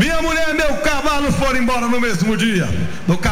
Minha mulher e meu cavalo foram embora no mesmo dia. No cavalo